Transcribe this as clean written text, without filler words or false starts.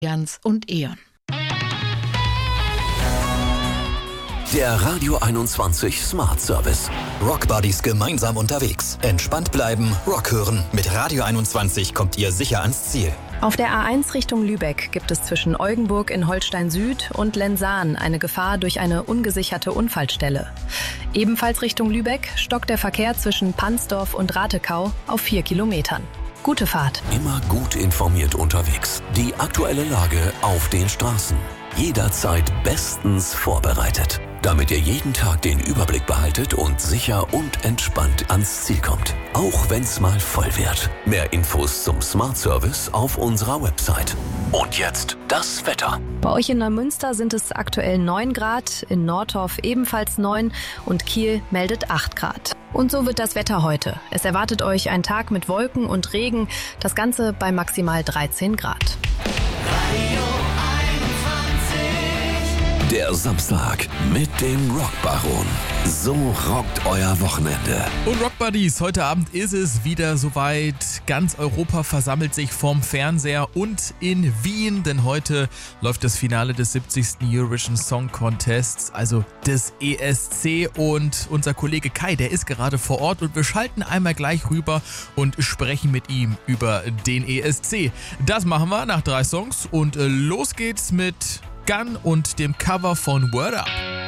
Jans und E.ON. Der Radio 21 Smart Service. Rock Buddies gemeinsam unterwegs. Entspannt bleiben, Rock hören. Mit Radio 21 kommt ihr sicher ans Ziel. Auf der A1 Richtung Lübeck gibt es zwischen Eugenburg in Holstein Süd und Lensahn eine Gefahr durch eine ungesicherte Unfallstelle. Ebenfalls Richtung Lübeck stockt der Verkehr zwischen Pansdorf und Ratekau auf 4 Kilometern. Gute Fahrt. Immer gut informiert unterwegs. Die aktuelle Lage auf den Straßen. Jederzeit bestens vorbereitet, damit ihr jeden Tag den Überblick behaltet und sicher und entspannt ans Ziel kommt. Auch wenn's mal voll wird. Mehr Infos zum Smart Service auf unserer Website. Und jetzt das Wetter. Bei euch in Neumünster sind es aktuell 9 Grad, in Nordorf ebenfalls 9 und Kiel meldet 8 Grad. Und so wird das Wetter heute. Es erwartet euch ein Tag mit Wolken und Regen, das Ganze bei maximal 13 Grad. Der Samstag mit dem Rockbaron. So rockt euer Wochenende. Und Rock Buddies, heute Abend ist es wieder soweit. Ganz Europa versammelt sich vorm Fernseher und in Wien, denn heute läuft das Finale des 70. Eurovision Song Contests, also des ESC. Und unser Kollege Kai, der ist gerade vor Ort und wir schalten einmal gleich rüber und sprechen mit ihm über den ESC. Das machen wir nach 3 Songs und los geht's mit Gun und dem Cover von Word Up.